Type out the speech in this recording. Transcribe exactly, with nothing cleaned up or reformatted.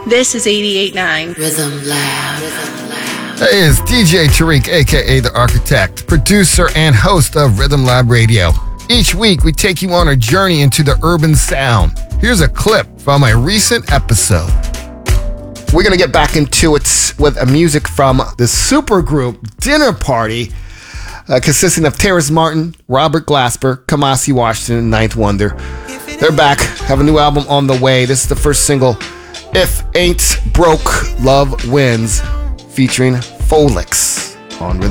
This is eighty-eight point nine Rhythm Lab. Rhythm Lab. Hey, it's D J Tariq, aka The Architect, producer and host of Rhythm Lab Radio. Each week, we take you on a journey into the urban sound. Here's a clip from a recent episode. We're going to get back into it with a music from the supergroup Dinner Party, uh, consisting of Terrace Martin, Robert Glasper, Kamasi Washington, and Ninth Wonder. They're back, have a new album on the way. This is the first single, If Ain't Broke, Love Wins, featuring Folix on Rhythm.